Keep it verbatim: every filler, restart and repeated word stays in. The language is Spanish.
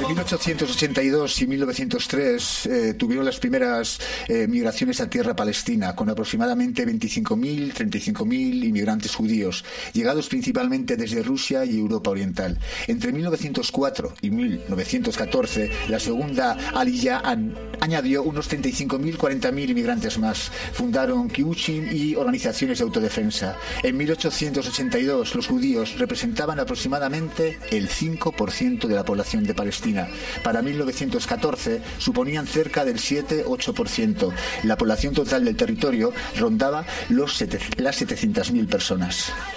Entre mil ochocientos ochenta y dos y mil novecientos tres eh, tuvieron las primeras eh, migraciones a tierra palestina, con aproximadamente veinticinco mil, treinta y cinco mil inmigrantes judíos, llegados principalmente desde Rusia y Europa Oriental. Entre mil novecientos cuatro y mil novecientos catorce, la segunda Aliyah añadió unos treinta y cinco mil, cuarenta mil inmigrantes más. Fundaron kibutzim y organizaciones de autodefensa. En mil ochocientos ochenta y dos, los judíos representaban aproximadamente el cinco por ciento de la población de Palestina. Para mil novecientos catorce suponían cerca del siete a ocho por ciento. La población total del territorio rondaba los sete, las setecientas mil personas.